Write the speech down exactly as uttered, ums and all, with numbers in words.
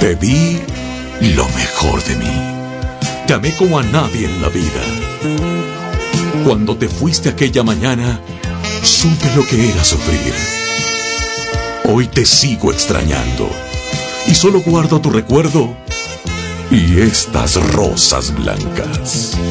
Te di lo mejor de mí. Te amé como a nadie en la vida. Cuando te fuiste aquella mañana, supe lo que era sufrir. Hoy te sigo extrañando y solo guardo tu recuerdo y estas rosas blancas.